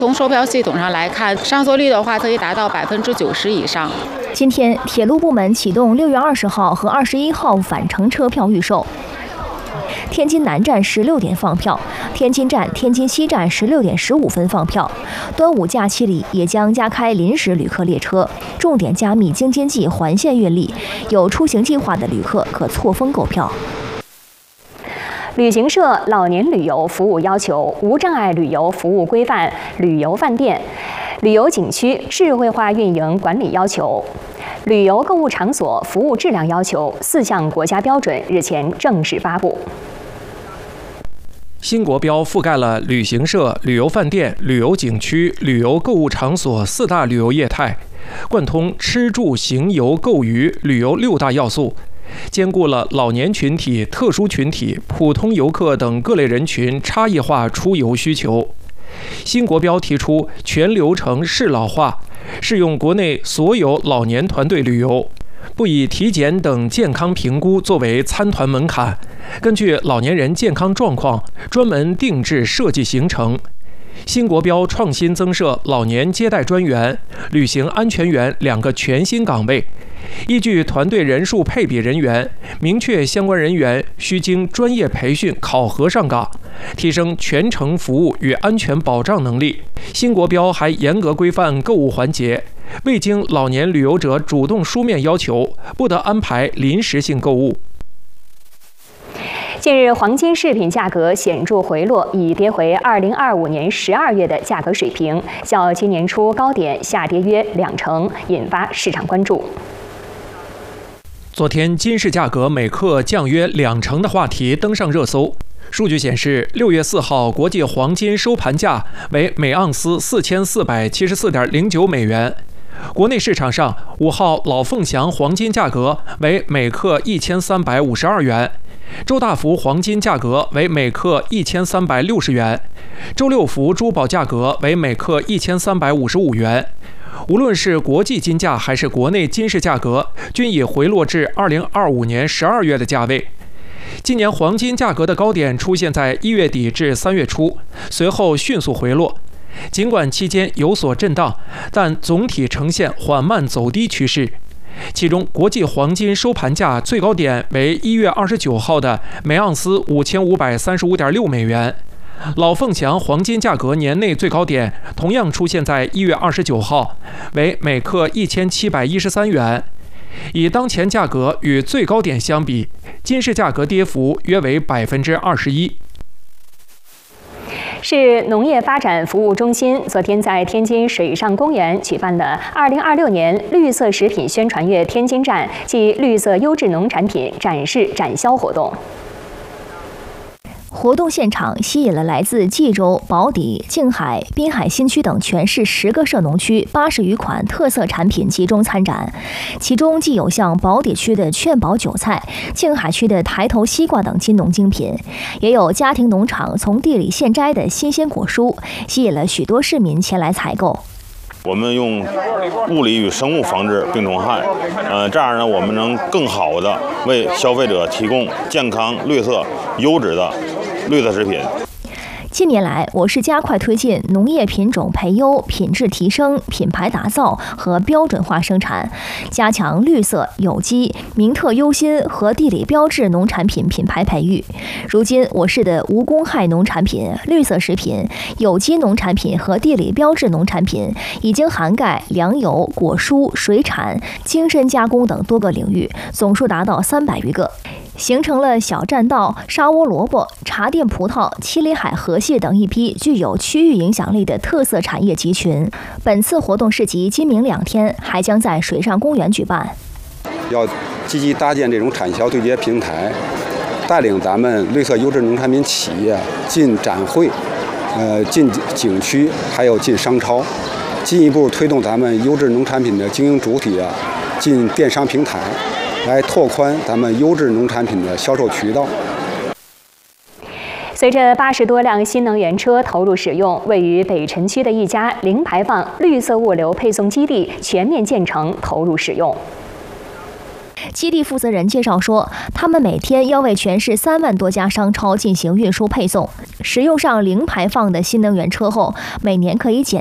从售票系统上来看，上座率的话可以达到90%以上。 今天，铁路部门启动6月20号和21号返程车票预售。天津南站16点放票，天津站、天津西站16点15分放票。端午假期里也将加开临时旅客列车，重点加密京津冀环线运力，有出行计划的旅客可错峰购票。 旅行社老年旅游服务要求、无障碍旅游服务规范、旅游饭店、旅游景区智慧化运营管理要求、旅游购物场所服务质量要求4项国家标准日前正式发布。 新国标覆盖了旅行社、旅游饭店、旅游景区、旅游购物场所4大旅游业态，贯通吃住行游购娱旅游6大要素，兼顾了老年群体、特殊群体、普通游客等各类人群差异化出游需求。新国标提出全流程适老化，适用国内所有老年团队旅游，不以体检等健康评估作为参团门槛，根据老年人健康状况专门定制设计行程。新国标创新增设老年接待专员、旅行安全员2个全新岗位，依据团队人数配比人员，明确相关人员需经专业培训考核上岗，提升全程服务与安全保障能力。新国标还严格规范购物环节，未经老年旅游者主动书面要求，不得安排临时性购物。 近日，黄金饰品价格显著回落，已跌回2025年12月的价格水平，较今年初高点下跌约20%，引发市场关注。 昨天，金饰价格每克降约20%的话题登上热搜。数据显示，6月4号国际黄金收盘价为每盎司4474.09美元。国内市场上，5号老凤祥黄金价格为每克1352元，周大福黄金价格为每克1360元，周六福珠宝价格为每克1355元。无论是国际金价还是国内金饰价格，均已回落至2025年12月的价位。今年黄金价格的高点出现在1月底至3月初，随后迅速回落。尽管期间有所震荡，但总体呈现缓慢走低趋势。其中，国际黄金收盘价最高点为1月29号的每盎司5535.6美元。老凤祥黄金价格年内最高点同样出现在1月29号，为每克1713元。以当前价格与最高点相比，金饰价格跌幅约为21%。 市农业发展服务中心昨天在天津水上公园举办了2026年绿色食品宣传月天津站暨绿色优质农产品展示展销活动。 活动现场吸引了来自冀州、宝坻、静海、滨海新区等全市10个社农区80余款特色产品集中参展，其中既有像宝坻区的劝宝韭菜、静海区的抬头西瓜等金农精品，也有家庭农场从地里现摘的新鲜果蔬，吸引了许多市民前来采购。 我们用物理与生物防治病虫害，这样呢，我们能更好的为消费者提供健康、绿色、优质的绿色食品。 近年来，我市加快推进农业品种培优、品质提升、品牌打造和标准化生产，加强绿色、有机、名特优新和地理标志农产品品牌培育。如今，我市的无公害农产品、绿色食品、有机农产品和地理标志农产品已经涵盖粮油、果蔬、水产、精深加工等多个领域，总数达到300余个。形成了小栈道、沙窝萝卜、茶店葡萄、七里海河蟹等一批具有区域影响力的特色产业集群。本次活动市集今明2天还将在水上公园举办。 要积极搭建这种产销对接平台，带领咱们绿色优质农产品企业进展会、进景区，还有进商超，进一步推动咱们优质农产品的经营主体进电商平台，来拓宽咱们优质农产品的销售渠道。 随着80多辆新能源车投入使用，位于北辰区的一家零排放绿色物流配送基地全面建成投入使用。 基地负责人介绍说，他们每天要为全市3万多家商超进行运输配送。使用上零排放的新能源车后，每年可以减